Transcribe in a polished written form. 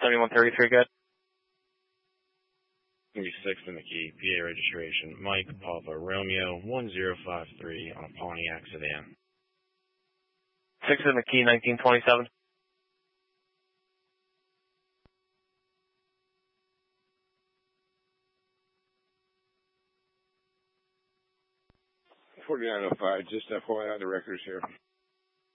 7133, good. 36 in McKee, PA registration, Mike Papa Romeo 1053 on a Pontiac sedan. 6 in McKee, 1927. $49.05, just FYI, the records here.